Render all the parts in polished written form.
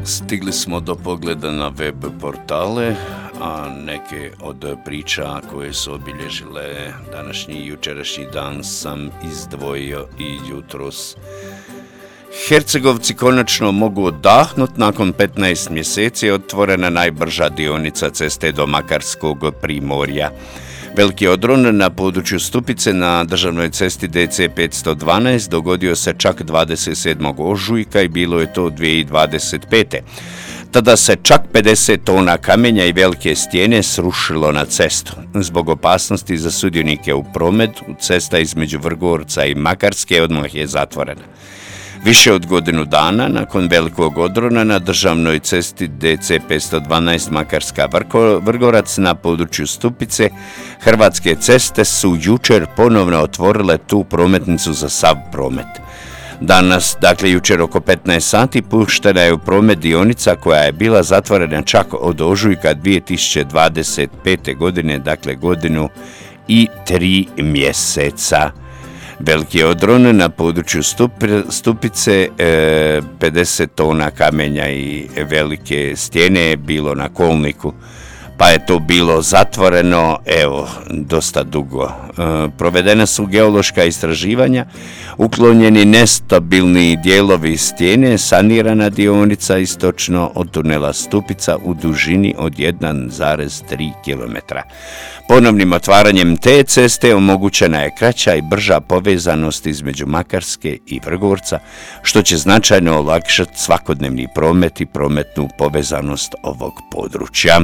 Stigli smo do pogleda na web portale, a neke od priča koje su obilježile današnji i jučerašnji dan sam izdvojio i jutros. Hercegovci konačno mogu odahnut, nakon 15 mjeseci otvorena najbrža dionica ceste do Makarskog primorja. Veliki odron na području Stupice na državnoj cesti DC 512 dogodio se čak 27. ožujka i bilo je to 2025. Tada se čak 50 tona kamenja i velike stijene srušilo na cestu. Zbog opasnosti za sudionike u prometu, cesta između Vrgorca i Makarske odmah je zatvorena. Više od godinu dana nakon velikog odrona na državnoj cesti DC 512 Makarska Vrgorac na području Stupice, Hrvatske ceste su jučer ponovno otvorile tu prometnicu za sav promet. Danas, dakle jučer oko 15 sati, puštena je u promet dionica koja je bila zatvorena čak od ožujka 2025. godine, dakle godinu i 3 mjeseca. Veliki odron na području Stupice, 50 tona kamenja i velike stijene je bilo na kolniku, pa je to bilo zatvoreno, dosta dugo. Provedena su geološka istraživanja, uklonjeni nestabilni dijelovi stijene, sanirana dionica istočno od tunela Stupica u dužini od 1,3 km. Ponovnim otvaranjem te ceste omogućena je kraća i brža povezanost između Makarske i Vrgorca, što će značajno olakšati svakodnevni promet i prometnu povezanost ovog područja.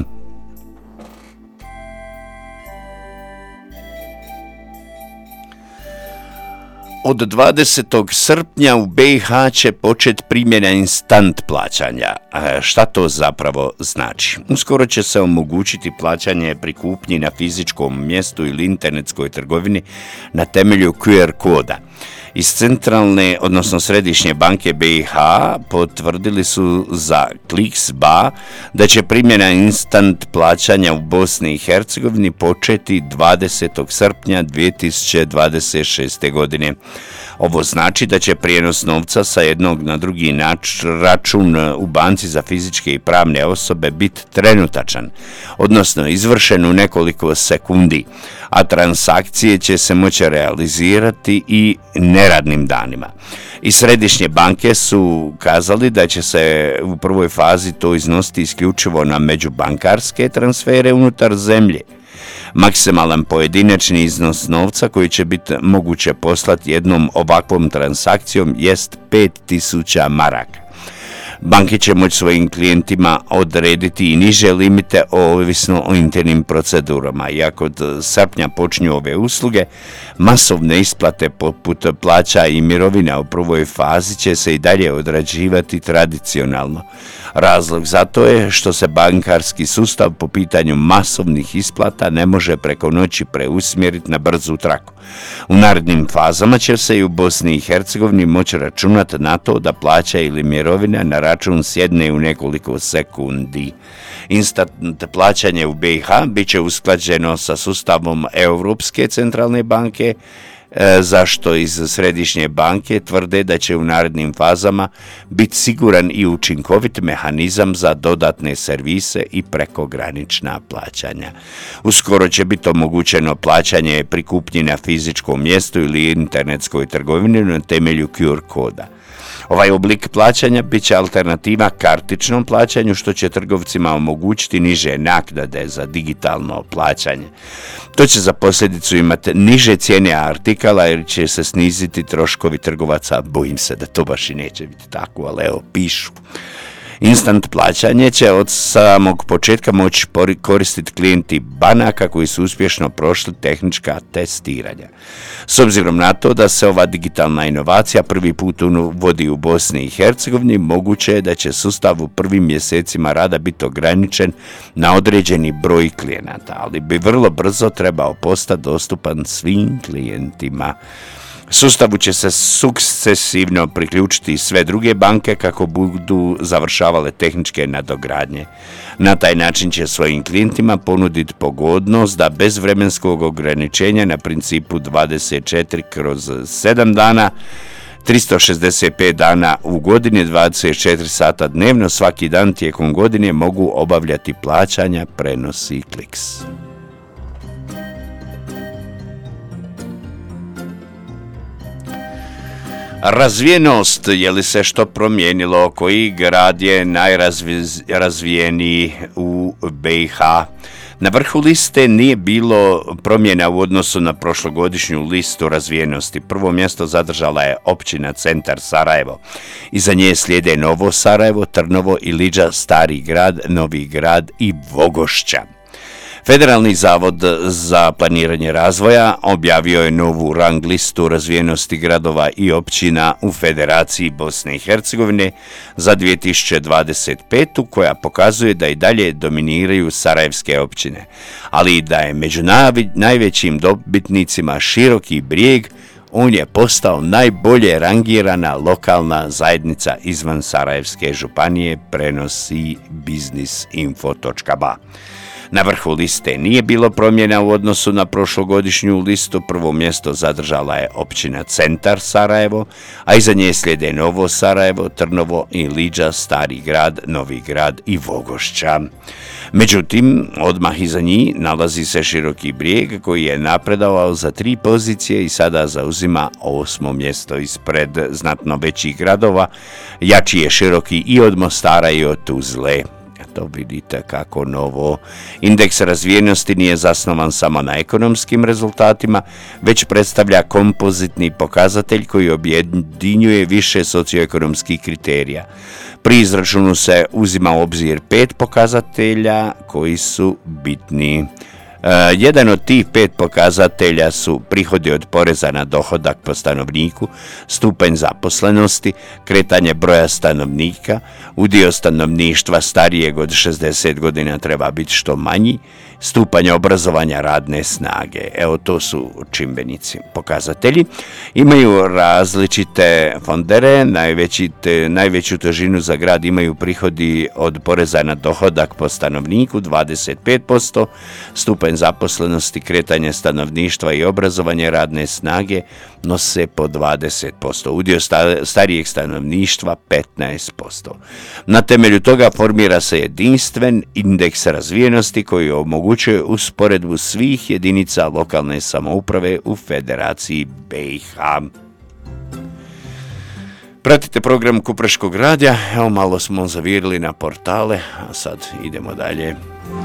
Od 20. srpnja u BiH će početi primjena instant plaćanja. Šta to zapravo znači? Uskoro će se omogućiti plaćanje pri kupnji na fizičkom mjestu ili internetskoj trgovini na temelju QR koda. Iz centralne, odnosno središnje banke BiH potvrdili su za Kliks.ba da će primjena instant plaćanja u Bosni i Hercegovini početi 20. srpnja 2026. godine. Ovo znači da će prijenos novca sa jednog na drugi račun u banci za fizičke i pravne osobe biti trenutačan, odnosno izvršen u nekoliko sekundi, a transakcije će se moći realizirati i neradnim danima. I središnje banke su kazali da će se u prvoj fazi to iznositi isključivo na međubankarske transfere unutar zemlje. Maksimalan pojedinačni iznos novca koji će biti moguće poslati jednom ovakvom transakcijom jest 5000 maraka. Banke će moći svojim klijentima odrediti i niže limite ovisno o internim procedurama. Iako od srpnja počinju ove usluge, masovne isplate poput plaća i mirovina u prvoj fazi će se i dalje odrađivati tradicionalno. Razlog za to je što se bankarski sustav po pitanju masovnih isplata ne može preko noći preusmjeriti na brzu traku. U narednim fazama će se i u Bosni i Hercegovini moći računati na to da plaća ili mirovina na račun sjedne u nekoliko sekundi. Instant plaćanje u BiH bit će usklađeno sa sustavom Europske centralne banke, zašto iz središnje banke tvrde da će u narednim fazama biti siguran i učinkovit mehanizam za dodatne servise i prekogranična plaćanja. Uskoro će biti omogućeno plaćanje pri kupnji na fizičkom mjestu ili internetskoj trgovini na temelju QR koda. Ovaj oblik plaćanja bit će alternativa kartičnom plaćanju, što će trgovcima omogućiti niže naknade za digitalno plaćanje. To će za posljedicu imati niže cijene artikala jer će se sniziti troškovi trgovaca. Bojim se da to baš i neće biti tako, ali pišu. Instant plaćanje će od samog početka moći koristiti klijenti banaka koji su uspješno prošli tehnička testiranja. S obzirom na to da se ova digitalna inovacija prvi put uvodi u Bosni i Hercegovini, moguće je da će sustav u prvim mjesecima rada biti ograničen na određeni broj klijenata, ali bi vrlo brzo trebao postati dostupan svim klijentima. Sustavu će se sukcesivno priključiti sve druge banke kako budu završavale tehničke nadogradnje. Na taj način će svojim klijentima ponuditi pogodnost da bez vremenskog ograničenja na principu 24/7 dana 365 dana u godini, 24 sata dnevno, svaki dan tijekom godine mogu obavljati plaćanja, prenosi Kliks. Razvijenost, je li se što promijenilo? Koji grad je najrazvijeniji u BiH? Na vrhu liste nije bilo promjena u odnosu na prošlogodišnju listu razvijenosti. Prvo mjesto zadržala je općina Centar Sarajevo. Iza nje slijede Novo Sarajevo, Trnovo, Iliđa, Stari grad, Novi grad i Vogošća. Federalni zavod za planiranje razvoja objavio je novu rang listu razvijenosti gradova i općina u Federaciji Bosne i Hercegovine za 2025. koja pokazuje da i dalje dominiraju sarajevske općine, ali i da je među najvećim dobitnicima Široki Brijeg. On je postao najbolje rangirana lokalna zajednica izvan Sarajevske županije, prenosi biznisinfo.ba. Na vrhu liste nije bilo promjena u odnosu na prošlogodišnju listu. Prvo mjesto zadržala je općina Centar Sarajevo, a iza nje slijede Novo Sarajevo, Trnovo, Iliđa, Stari grad, Novi grad i Vogošća. Međutim, odmah iza njih nalazi se Široki Brijeg koji je napredovao za 3 pozicije i sada zauzima 8. mjesto ispred znatno većih gradova. Jači je Široki i od Mostara i od Tuzle. To vidite kako novo. Indeks razvijenosti nije zasnovan samo na ekonomskim rezultatima, već predstavlja kompozitni pokazatelj koji objedinjuje više socioekonomskih kriterija. Pri izračunu se uzima u obzir 5 pokazatelja koji su bitni. Jedan od tih 5 pokazatelja su prihodi od poreza na dohodak po stanovniku, stupanj zaposlenosti, kretanje broja stanovnika, udio stanovništva starijeg od 60 godina treba biti što manji, stupanj obrazovanja radne snage. Evo, to su čimbenici. Pokazatelji imaju različite fondere, najveću težinu za grad imaju prihodi od poreza na dohodak po stanovniku 25%, stupanj zaposlenosti, kretanje stanovništva i obrazovanje radne snage nose po 20%, udio starijeg stanovništva 15%. Na temelju toga formira se jedinstven indeks razvijenosti koji omogućuje usporedbu svih jedinica lokalne samouprave u Federaciji BiH. Pratite program Kupreškog radija, evo malo smo zavirili na portale, a sad idemo dalje.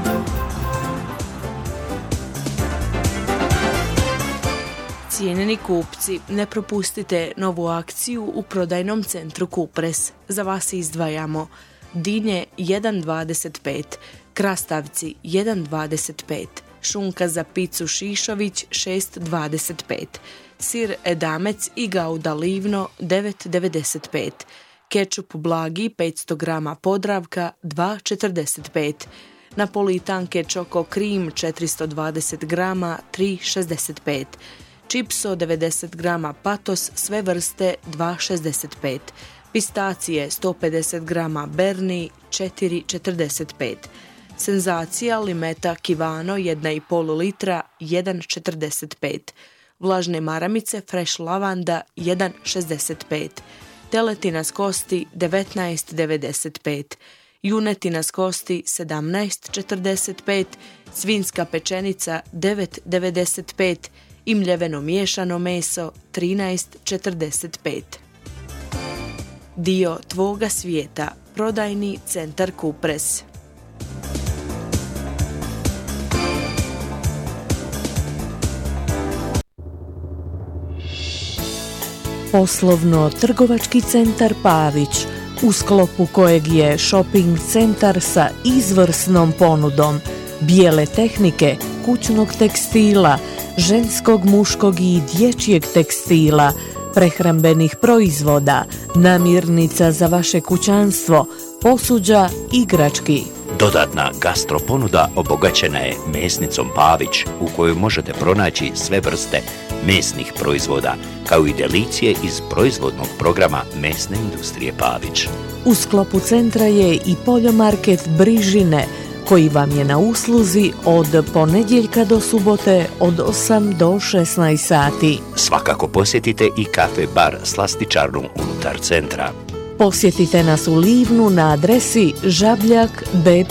Cijenjeni kupci, ne propustite novu akciju u prodajnom centru Kupres. Za vas izdvajamo dinje 1,25, krastavci 1,25, šunka za picu Šišović 6,25, sir edamec i gauda livno 9,95, kečup blagi 500 grama Podravka 2,45, napolitanke Čoko Krim 420 grama 3,65, čipso 90 grama Patos sve vrste 2,65, pistacije 150 grama Berni 4,45, senzacija limeta Kivano 1,5 litra 1,45, vlažne maramice Fresh lavanda 1,65, teletina s kosti 19,95, junetina s kosti 17,45, svinjska pečenica 9,95 i mljeveno miješano meso 13,45. Dio tvoga svijeta, prodajni centar Kupres. Poslovno-trgovački centar Pavić, u sklopu kojeg je shopping centar sa izvrsnom ponudom bijele tehnike, kućnog tekstila, ženskog, muškog i dječjeg tekstila, prehrambenih proizvoda, namirnica za vaše kućanstvo, posuđa, igrački. Dodatna gastroponuda obogaćena je mesnicom Pavić u kojoj možete pronaći sve vrste mesnih proizvoda, kao i delicije iz proizvodnog programa mesne industrije Pavić. U sklopu centra je i poljomarket Brižine, koji vam je na usluzi od ponedjeljka do subote od 8 do 16 sati. Svakako posjetite i kafe bar Slastičarnu unutar centra. Posjetite nas u Livnu na adresi Žabljak BP.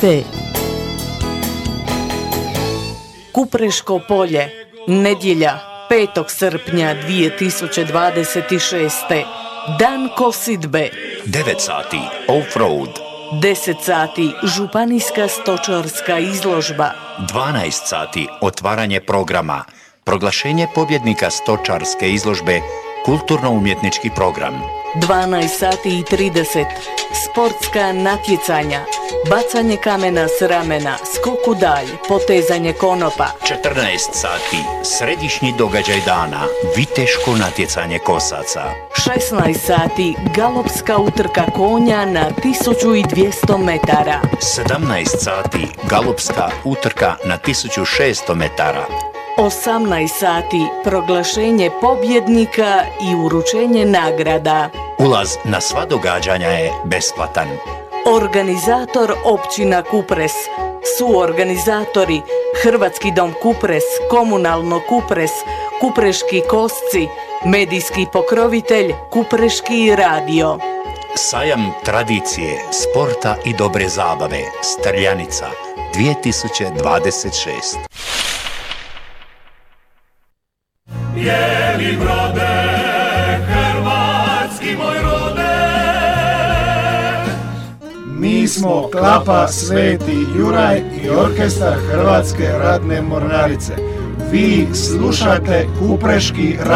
Kupreško polje, nedjelja, 5. srpnja 2026. Dan kosidbe. 9 sati off-road. 10 sati županijska stočarska izložba. 12 sati otvaranje programa. Proglašenje pobjednika stočarske izložbe, kulturno-umjetnički program. 12 sati i 30. Sportska natjecanja. Bacanje kamena s ramena, skok u dalj, potezanje konopa. 14 sati. Središnji događaj dana. Viteško natjecanje kosaca. 16 sati. Galopska utrka konja na 1200 metara. 17 sati. Galopska utrka na 1600 metara. 18 sati. Proglašenje pobjednika i uručenje nagrada. Ulaz na sva događanja je besplatan. Organizator općina Kupres. Suorganizatori Hrvatski dom Kupres, Komunalno Kupres, Kupreški Kosci, medijski pokrovitelj Kupreški radio. Sajam tradicije, sporta i dobre zabave. Strljanica 2026. Bijeli brode, hrvatski moj rode. Mi smo Klapa Sveti Juraj i orkestar Hrvatske ratne mornarice. Vi slušate Kupreški radio.